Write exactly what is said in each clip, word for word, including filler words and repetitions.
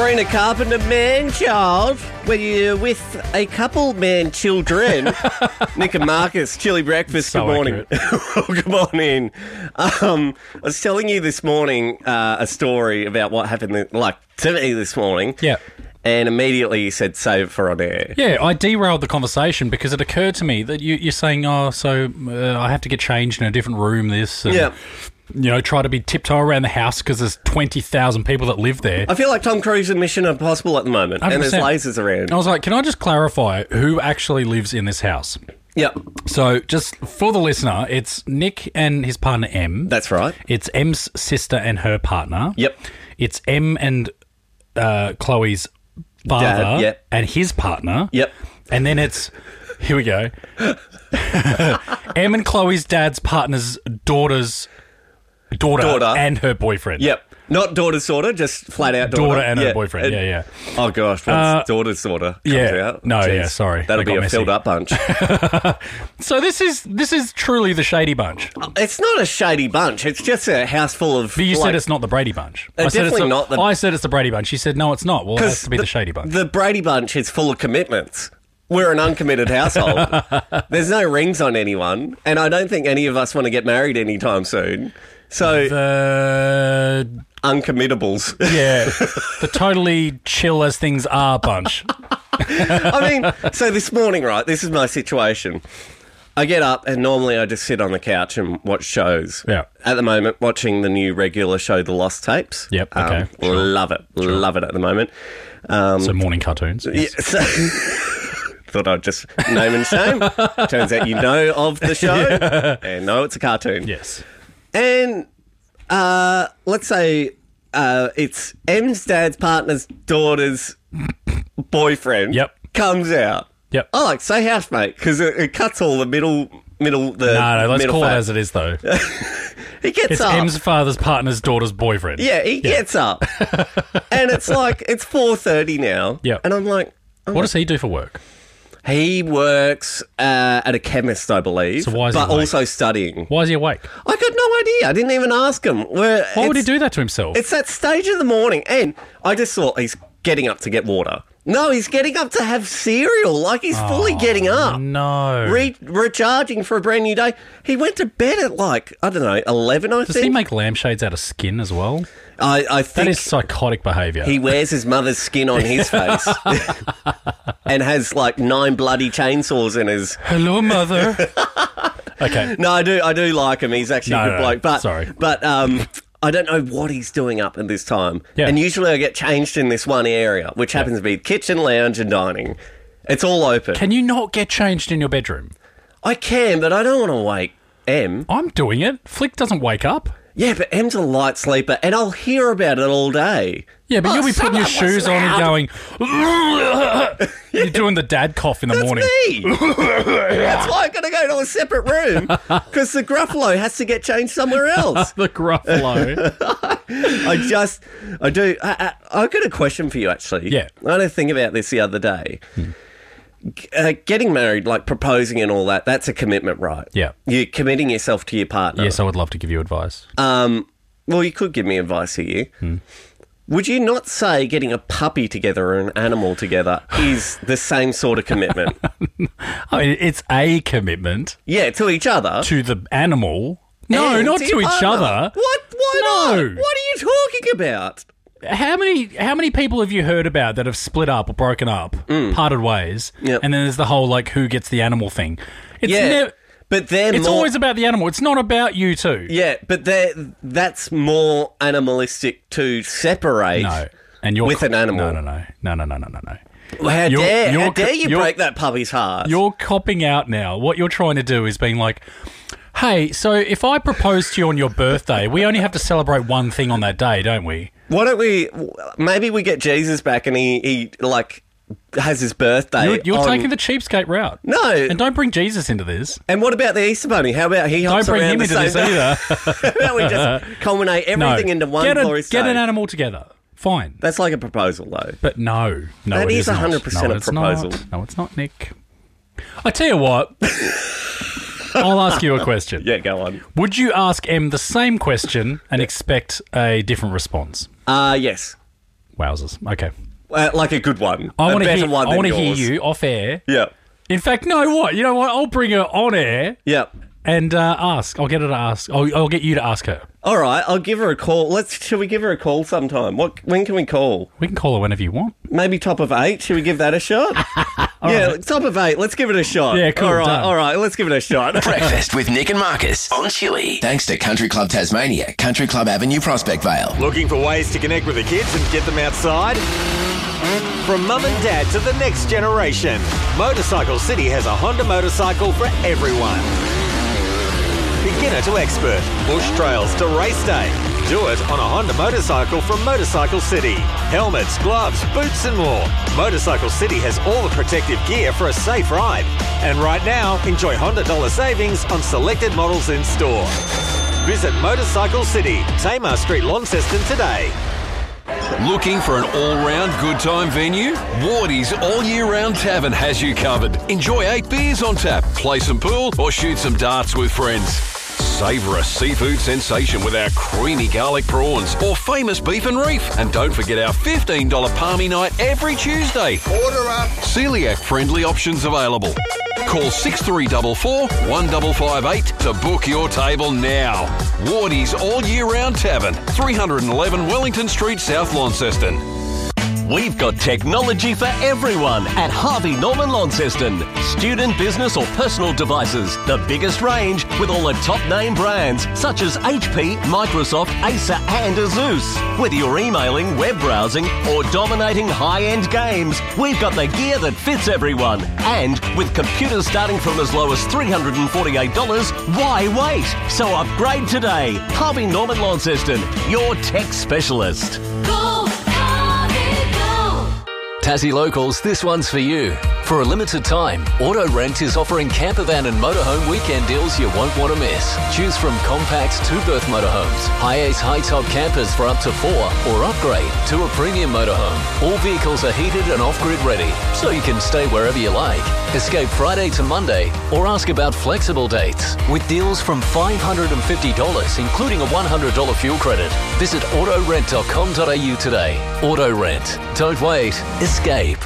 Sabrina Carpenter, man-child, where you're with a couple man-children. Nick and Marcus, Chili Breakfast, So good morning. Welcome on in. Um, I was telling you this morning uh, a story about what happened, like, to me this morning. Yeah. And immediately you said, save it for on air. Yeah, I derailed the conversation because it occurred to me that you, you're saying, oh, so uh, I have to get changed in a different room, this. And, Yeah. You know, try to be tiptoe around the house because there's twenty thousand people that live there. I feel like Tom Cruise in Mission Impossible at the moment, one hundred percent. and there's lasers around. I was like, can I just clarify who actually lives in this house? Yep, So, just for the listener, it's Nick and his partner M. that's right. It's M's sister and her partner. Yep. It's M and uh, Chloe's father Dad, yep. and his partner. Yep. And then it's, here we go, M and Chloe's dad's partner's daughter's daughter, Daughter. and her boyfriend. Yep. Not daughter sorta, just flat out daughter. Daughter and her Yeah. boyfriend. And- Yeah, yeah. Oh gosh, once Uh, daughter sorta comes yeah. out. No, Jeez, yeah, sorry. That'll That be got a messy. filled up bunch. So this is this is truly the Shady Bunch. It's not a shady bunch. It's just a house full of. But you like, said it's not the Brady Bunch. Uh, I said it's definitely the, not the- I said it's the Brady Bunch. You said no, it's not. Well, it has 'cause to be the, Shady Bunch. The Brady Bunch is full of commitments. We're an uncommitted household. There's no rings on anyone, and I don't think any of us want to get married anytime soon. So the uncommittables. yeah, the totally chill as things are bunch. I mean, so this morning, right, this is my situation. I get up and normally I just sit on the couch and watch shows. Yeah. At the moment, watching the new regular show, The Lost Tapes. Yep, Um, okay, sure. Love it. Love it at the moment. Um, So morning cartoons. yeah, Yes. so thought I'd just name and shame. Turns out you know of the show and know it's a cartoon. Yes. And uh, let's say uh, it's M's dad's partner's daughter's boyfriend. Yep. Comes out. Yep. I like say housemate because it, it cuts all the middle middle the No, no, let's middle call fat. it as it is, though. He gets It's up. M's father's partner's daughter's boyfriend. Yeah, he gets up, and it's like it's four thirty now. Yep. and I'm like, I'm What like, does he do for work? he works uh, at a chemist, I believe, So why is he but awake? also studying. Why is he awake? I got no idea. I didn't even ask him. Where Why would he it's- do that to himself? It's that stage of the morning, and I just thought he's getting up to get water. No, he's getting up to have cereal. Like he's fully getting up. No. Re- recharging for a brand new day. He went to bed at like, I don't know, eleven, I Does think. he make lampshades out of skin as well? I, I That think is psychotic behaviour. he wears his mother's skin on his face and has like nine bloody chainsaws in his... Hello, mother. Okay. No, I do I do like him. He's actually No, a good no, no. bloke. But, Sorry. But um, I don't know what he's doing up at this time. Yeah. And usually I get changed in this one area, which happens to be kitchen, lounge and dining. It's all open. Can you not get changed in your bedroom? I can, but I don't want to wake M. I'm doing it. Flick doesn't wake up. Yeah, but M's a light sleeper, and I'll hear about it all day. Yeah, but Oh, you'll be putting your someone was shoes on and loud. going... You're doing the dad cough in the That's morning. me. That's why I'm going to go to a separate room, because the Gruffalo has to get changed somewhere else. The Gruffalo. I just, I do. I, I, I've got a question for you, actually. Yeah. I had to think about this the other day. G- Uh, getting married, like proposing and all that, that's a commitment, right? Yeah. You're committing yourself to your partner. Yes, I would love to give you advice. Um, well, you could give me advice here. Hmm. Would you not say getting a puppy together or an animal together is the same sort of commitment? I mean, it's a commitment Yeah, to each other. to the animal. No, and not to to your each partner. other. What? Why No. not? What are you talking about? How many how many people have you heard about that have split up or broken up, parted ways, Yep. and then there's the whole like who gets the animal thing? It's Yeah, nev- but they're it's more... always about the animal. It's not about you two. Yeah, but they're, that's more animalistic to separate. No, and you're With an animal. No, no, no, no, no, no, no, no, no. Well, how You're- dare, how you're co- dare you you're- break that puppy's heart? You're copping out now. What you're trying to do is being like, hey, so if I propose to you on your birthday, we only have to celebrate one thing on that day, don't we? Why don't we... Maybe we get Jesus back and he, he like, has his birthday You're, you're on- taking the cheapskate route. No. And don't bring Jesus into this. And what about the Easter Bunny? How about he Don't hops bring around him the into same this day? either. How about we just culminate everything no. into one get, a, glorious get day? an animal together. Fine. That's like a proposal, though. But no. No, That it is is not. one hundred percent no, a it's proposal. Not. No, it's not, Nick. I tell you what. I'll ask you a question. Yeah, go on. Would you ask M the same question and expect a different response? Uh, yes. Wowzers. Okay. Uh, like a good one. I a want to better hear, one I than want to hear yours. you off air. Yeah. In fact, no, what? You know what? I'll bring her on air Yeah. and uh, ask. I'll get her to ask. I'll, I'll get you to ask her. All right, I'll give her a call. Let's. Should we give her a call sometime? What? When can we call? We can call her whenever you want. Maybe top of eight. Should we give that a shot? yeah, right. top of eight. Let's give it a shot. Yeah, cool, All right, done. all right. Let's give it a shot. Breakfast with Nick and Marcus on Chili. Thanks to Country Club Tasmania, Country Club Avenue, Prospect Vale. Looking for ways to connect with the kids and get them outside? From mum and dad to the next generation, Motorcycle City has a Honda motorcycle for everyone. Beginner to expert, bush trails to race day. Do it on a Honda motorcycle from Motorcycle City. Helmets, gloves, boots and more. Motorcycle City has all the protective gear for a safe ride. And right now, enjoy Honda dollar savings on selected models in store. Visit Motorcycle City, Tamar Street, Launceston today. Looking for an all-round good time venue? Wardy's All Year Round Tavern has you covered. Enjoy eight beers on tap, play some pool or shoot some darts with friends. Savour a seafood sensation with our creamy garlic prawns or famous beef and reef. And don't forget our fifteen dollars palmy night every Tuesday. Order up. Celiac friendly options available. Call six three four four, one five five eight to book your table now. Wardy's All Year Round Tavern, three eleven Wellington Street, South Launceston. We've got technology for everyone at Harvey Norman Launceston. Student, business or personal devices. The biggest range with all the top name brands such as H P, Microsoft, Acer and Asus. Whether you're emailing, web browsing or dominating high-end games, we've got the gear that fits everyone. And with computers starting from as low as three hundred forty-eight dollars, why wait? So upgrade today. Harvey Norman Launceston, your tech specialist. Go, Harvey, go! Tassie Locals, this one's for you. For a limited time, Auto Rent is offering campervan and motorhome weekend deals you won't want to miss. Choose from compact two-berth motorhomes, high-ace high-top campers for up to four, or upgrade to a premium motorhome. All vehicles are heated and off-grid ready, so you can stay wherever you like. Escape Friday to Monday, or ask about flexible dates. With deals from five hundred fifty dollars, including a one hundred dollars fuel credit. Visit auto rent dot com dot a u today. Auto Rent. Don't wait. Escape.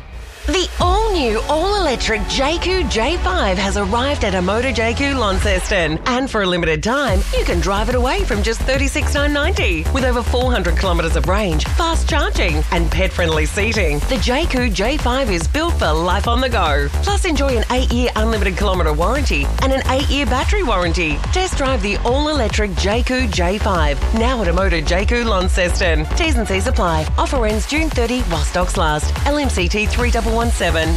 The all-new, all-electric J Q J five has arrived at Amoda J Q Launceston. And for a limited time, you can drive it away from just thirty-six thousand nine hundred ninety dollars. With over four hundred kilometres of range, fast charging and pet-friendly seating, the J Q J five is built for life on the go. Plus, enjoy an eight-year unlimited kilometre warranty and an eight-year battery warranty. Test drive the all-electric J Q J five, now at Amoda J Q Launceston. T's and C's apply. Offer ends June thirtieth while stocks last. L M C T three one one seven.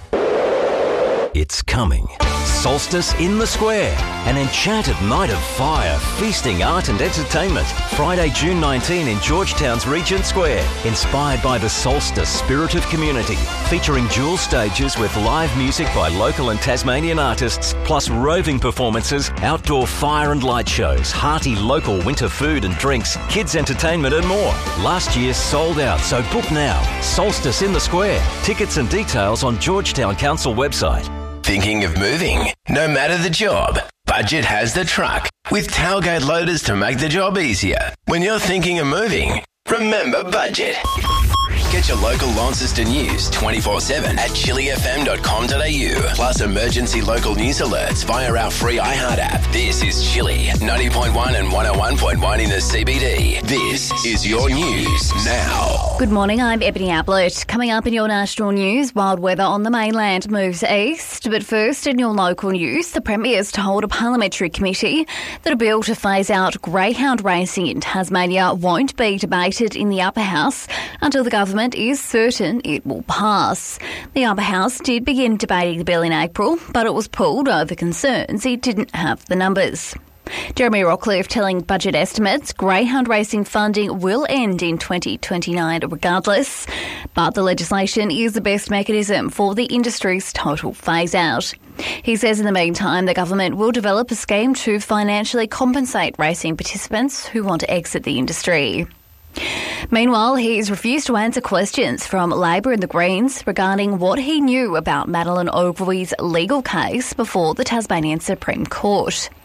It's coming. Solstice in the Square. An enchanted night of fire, feasting, art and entertainment. Friday, June nineteenth in Georgetown's Regent Square. Inspired by the Solstice spirit of community. Featuring dual stages with live music by local and Tasmanian artists, plus roving performances, outdoor fire and light shows, hearty local winter food and drinks, kids entertainment and more. Last year sold out, so book now. Solstice in the Square. Tickets and details on Georgetown Council website. Thinking of moving? No matter the job, Budget has the truck with tailgate loaders to make the job easier. When you're thinking of moving, remember Budget. Get your local Launceston news twenty-four seven at chili f m dot com dot a u. Plus emergency local news alerts via our free iHeart app. This is Chili, ninety point one and one oh one point one in the C B D. This is your news now. Good morning, I'm Ebony Ablett. Coming up in your national news, wild weather on the mainland moves east. But first, in your local news, the Premier's told a parliamentary committee that a bill to phase out greyhound racing in Tasmania won't be debated in the upper house until the government is certain it will pass. The upper house did begin debating the bill in April, but it was pulled over concerns it didn't have the numbers. Jeremy Rockcliffe telling Budget estimates greyhound racing funding will end in twenty twenty-nine regardless, but the legislation is the best mechanism for the industry's total phase-out. He says in the meantime the government will develop a scheme to financially compensate racing participants who want to exit the industry. Meanwhile, he's refused to answer questions from Labor and the Greens regarding what he knew about Madeleine Ogilvy's legal case before the Tasmanian Supreme Court.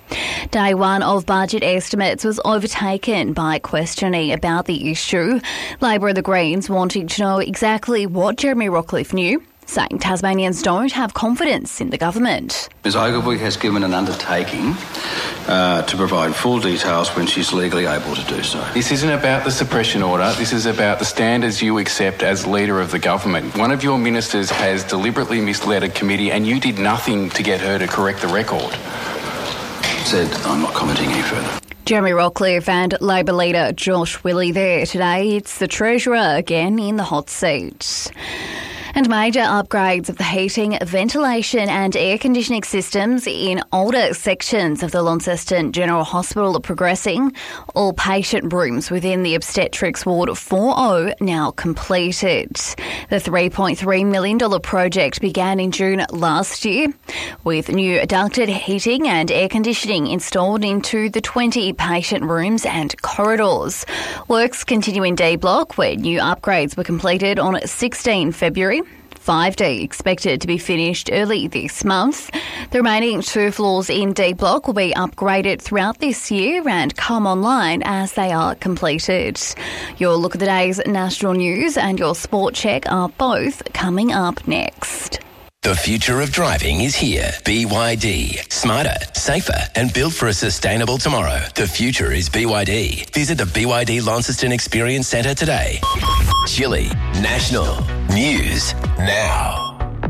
Day one of budget estimates was overtaken by questioning about the issue. Labor and the Greens wanting to know exactly what Jeremy Rockcliffe knew, saying Tasmanians don't have confidence in the government. Ms Ogilvie has given an undertaking uh, to provide full details when she's legally able to do so. This isn't about the suppression order. This is about the standards you accept as leader of the government. One of your ministers has deliberately misled a committee and you did nothing to get her to correct the record. Said I'm not commenting any further. Jeremy Rockcliffe and Labor leader Josh Willey there today. It's the Treasurer again in the hot seat. And major upgrades of the heating, ventilation and air conditioning systems in older sections of the Launceston General Hospital are progressing. All patient rooms within the obstetrics ward four oh now completed. The three point three million dollars project began in June last year, with new ducted heating and air conditioning installed into the twenty patient rooms and corridors. Works continue in D Block, where new upgrades were completed on sixteenth February. five D expected to be finished early this month. The remaining two floors in D Block will be upgraded throughout this year and come online as they are completed. Your look at the day's national news and your sport check are both coming up next. The future of driving is here. B Y D. Smarter, safer, and built for a sustainable tomorrow. The future is B Y D. Visit the B Y D Launceston Experience Centre today. Chile National News Now.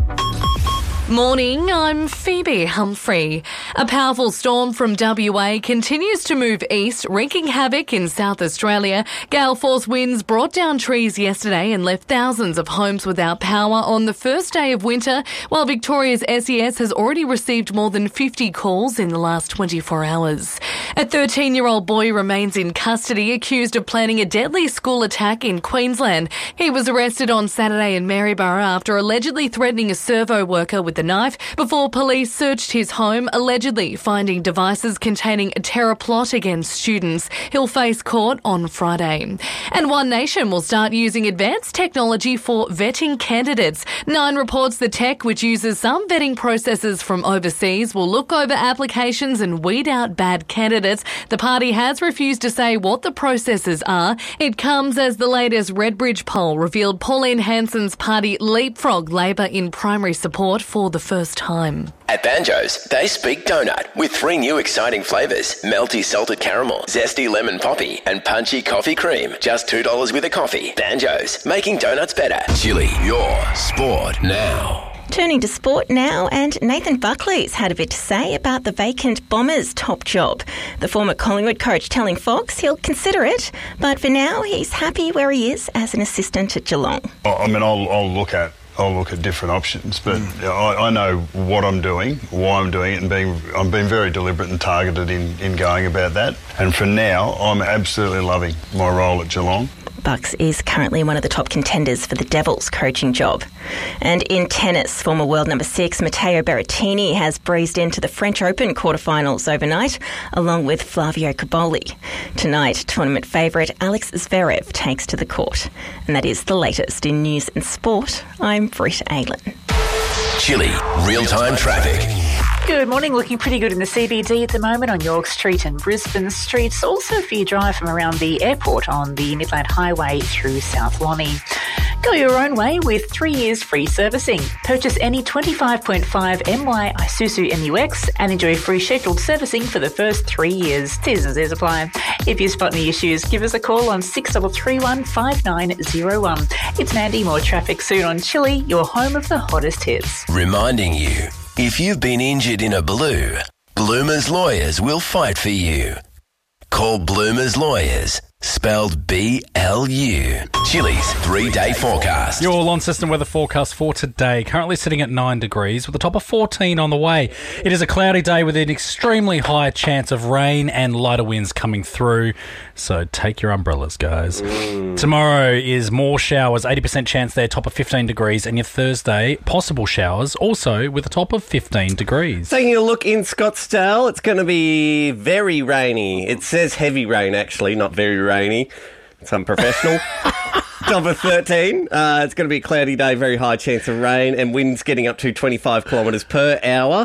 Morning, I'm Phoebe Humphrey. A powerful storm from W A continues to move east, wreaking havoc in South Australia. Gale force winds brought down trees yesterday and left thousands of homes without power on the first day of winter, while Victoria's S E S has already received more than fifty calls in the last twenty-four hours. A thirteen-year-old boy remains in custody, accused of planning a deadly school attack in Queensland. He was arrested on Saturday in Maryborough after allegedly threatening a servo worker with a knife before police searched his home, allegedly finding devices containing a terror plot against students. He'll face court on Friday. And One Nation will start using advanced technology for vetting candidates. Nine reports the tech, which uses some vetting processes from overseas, will look over applications and weed out bad candidates. The party has refused to say what the processes are. It comes as the latest Redbridge poll revealed Pauline Hanson's party leapfrogged Labor in primary support for the first time. At Banjo's, they speak donut with three new exciting flavours: melty salted caramel, zesty lemon poppy, and punchy coffee cream. Just two dollars with a coffee. Banjo's, making donuts better. Chili, your sport now. Turning to sport now, and Nathan Buckley's had a bit to say about the vacant Bombers top job. The former Collingwood coach telling Fox he'll consider it, but for now he's happy where he is as an assistant at Geelong. I mean, I'll, I'll look at I'll look at different options, but mm. I, I know what I'm doing, why I'm doing it, and being I'm being very deliberate and targeted in, in going about that. And for now, I'm absolutely loving my role at Geelong. Bucks is currently one of the top contenders for the Devils coaching job. And in tennis, former world number six Matteo Berrettini has breezed into the French Open quarterfinals overnight, along with Flavio Cobolli. Tonight, tournament favourite Alex Zverev takes to the court. And that is the latest in news and sport. I'm Britt Aylen. Chile, real-time traffic. Good morning. Looking pretty good in the C B D at the moment on York Street and Brisbane Streets. Also, if you drive from around the airport on the Midland Highway through South Lonnie. Go your own way with three years free servicing. Purchase any twenty-five point five M Y Isuzu M U X and enjoy free scheduled servicing for the first three years. T's and Z's apply. If you spot any issues, give us a call on six three three one, five nine zero one. It's Mandy. More traffic soon on Chile, your home of the hottest hits. Reminding you, if you've been injured in a blue, Bloomers Lawyers will fight for you. Call Bloomers Lawyers, spelled B L U. Chile's three-day forecast. Your Launceston weather forecast for today. Currently sitting at nine degrees with a top of fourteen on the way. It is a cloudy day with an extremely high chance of rain and lighter winds coming through. So take your umbrellas, guys. Mm. Tomorrow is more showers, eighty percent chance there, top of fifteen degrees. And your Thursday, possible showers, also with a top of fifteen degrees. Taking a look in Scottsdale, it's going to be very rainy. It says heavy rain, actually, not very rainy. It's unprofessional. Top of thirteen. Uh, it's going to be a cloudy day, very high chance of rain, and winds getting up to twenty-five kilometres per hour.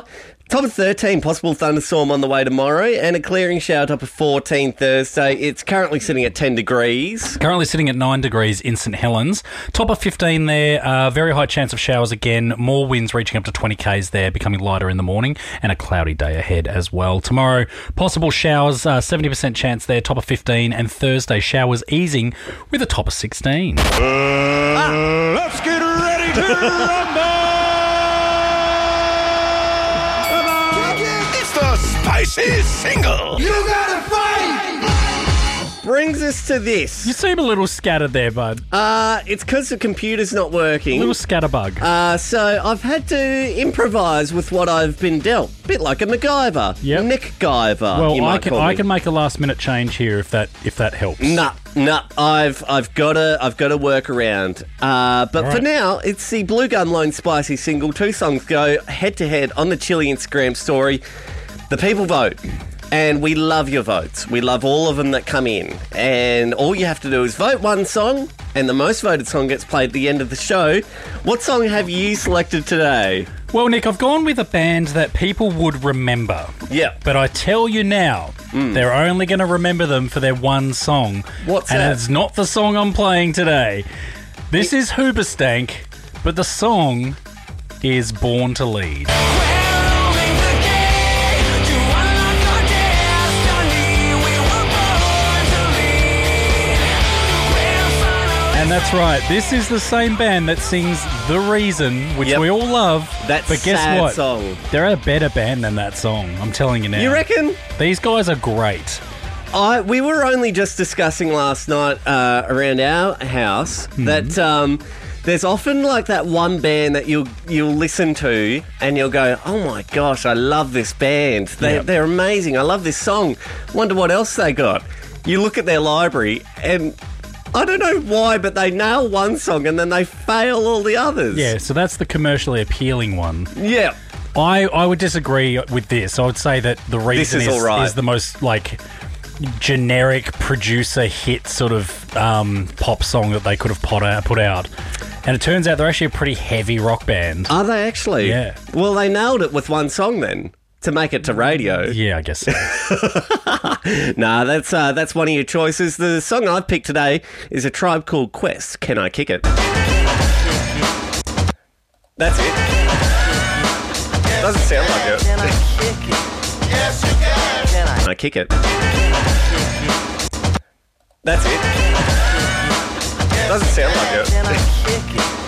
Top of thirteen, possible thunderstorm on the way tomorrow, and a clearing shower top of fourteen Thursday. It's currently sitting at ten degrees. Currently sitting at nine degrees in St Helens. Top of fifteen there, uh, very high chance of showers again. More winds reaching up to twenty kays there, becoming lighter in the morning, and a cloudy day ahead as well. Tomorrow, possible showers, uh, seventy percent chance there, top of fifteen, and Thursday, showers easing with a top of sixteen. Uh, ah. Let's get ready to rumble! Spicy single. You gotta fight! Brings us to this. You seem a little scattered there, bud. Uh, it's because the computer's not working. A little scatterbug. Uh, so I've had to improvise with what I've been dealt. A bit like a MacGyver. Yep. Nick Guyver. Well, you might I can call I me. can make a last minute change here if that if that helps. Nah, nah. I've I've got to I've got to work around. Uh, but All for right. now, it's the Blue Gun Lone Spicy single. Two songs go head to head on the Chili Instagram story. The people vote, and we love your votes. We love all of them that come in. And all you have to do is vote one song, and the most voted song gets played at the end of the show. What song have you selected today? Well, Nick, I've gone with a band that people would remember. Yeah. But I tell you now, Mm. they're only going to remember them for their one song. What's and that? it's not the song I'm playing today. This is Hoobastank, but the song is Born to Lead. And that's right. This is the same band that sings The Reason, which Yep. we all love. That but guess sad what? song. They're a better band than that song. I'm telling you now. You reckon? These guys are great. I we were only just discussing last night uh, around our house Mm-hmm. that um, there's often like that one band that you'll you'll listen to and you'll go, oh my gosh, I love this band. They, Yep. They're amazing. I love this song. Wonder what else they got. You look at their library and I don't know why, but they nail one song and then they fail all the others. Yeah, so that's the commercially appealing one. Yeah. I, I would disagree with this. I would say that The Reason is is, all right. is the most, like, generic producer hit sort of um, pop song that they could have put out, put out. And it turns out they're actually a pretty heavy rock band. Are they actually? Yeah. Well, they nailed it with one song then to make it to radio. Yeah, I guess so. Nah, that's uh, that's one of your choices. The song I've picked today is A Tribe Called Quest. Can I Kick It? That's it. Doesn't sound like it. Can I kick it? Yes, you can. Can I? Can I kick it? That's it. Doesn't sound like it. Can I kick it?